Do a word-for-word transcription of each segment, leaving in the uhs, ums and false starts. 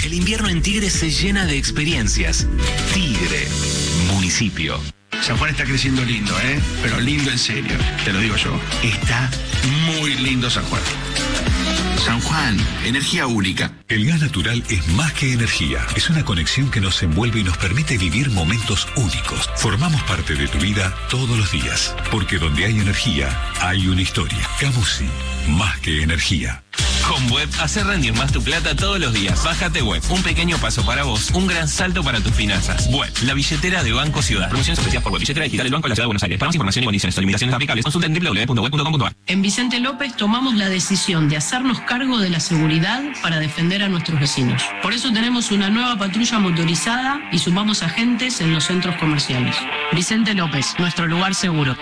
El invierno en Tigre se llena de experiencias. Tigre, municipio. San Juan está creciendo lindo, ¿eh? Pero lindo en serio, te lo digo yo. Está muy lindo San Juan. San Juan, energía única. El gas natural es más que energía. Es una conexión que nos envuelve y nos permite vivir momentos únicos. Formamos parte de tu vida todos los días. Porque donde hay energía, hay una historia. Camusi, más que energía. Con Web, hacer rendir más tu plata todos los días. Bájate Web. Un pequeño paso para vos, un gran salto para tus finanzas. Web, la billetera de Banco Ciudad. Promociones especiales por Web. Billetera digital del Banco de la Ciudad de Buenos Aires. Para más información y condiciones o limitaciones aplicables, consulta en doble u doble u doble u punto web punto com punto a r. En Vicente López tomamos la decisión de hacernos cargo de la seguridad para defender a nuestros vecinos. Por eso tenemos una nueva patrulla motorizada y sumamos agentes en los centros comerciales. Vicente López, nuestro lugar seguro.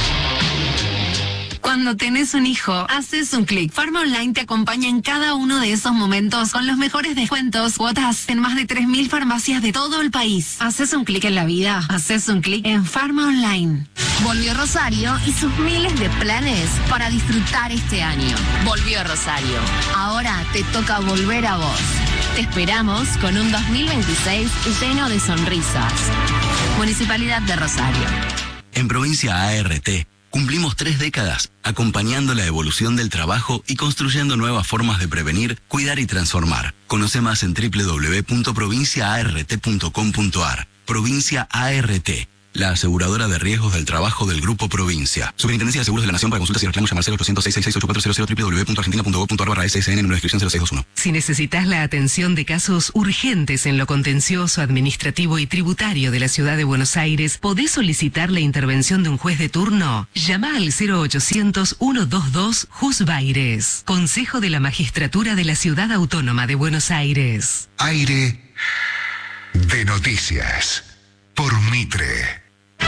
Cuando tenés un hijo, haces un clic. Farma Online te acompaña en cada uno de esos momentos con los mejores descuentos, cuotas en más de tres mil farmacias de todo el país. Haces un clic en la vida, haces un clic en Farma Online. Volvió Rosario y sus miles de planes para disfrutar este año. Volvió Rosario. Ahora te toca volver a vos. Te esperamos con un dos mil veintiséis lleno de sonrisas. Municipalidad de Rosario. En Provincia A R T cumplimos tres décadas acompañando la evolución del trabajo y construyendo nuevas formas de prevenir, cuidar y transformar. Conoce más en doble u doble u doble u punto provincia a r t punto com punto a r. Provincia A R T, la aseguradora de riesgos del trabajo del Grupo Provincia. Superintendencia de Seguros de la Nación. Para consultas y reclamos llamar cero ochocientos, seiscientos sesenta y seis, ocho cuatro cero cero, doble u doble u doble u punto argentina punto gob punto a r barra S S N, número de inscripción cero seis dos uno. Si necesitas la atención de casos urgentes en lo contencioso, administrativo y tributario de la Ciudad de Buenos Aires, ¿podés solicitar la intervención de un juez de turno? Llama al cero ochocientos, ciento veintidós, Jusbaires. Consejo de la Magistratura de la Ciudad Autónoma de Buenos Aires. Aire de noticias por Mitre.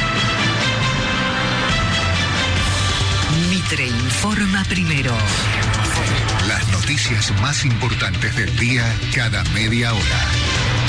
Mitre informa primero. Las noticias más importantes del día cada media hora.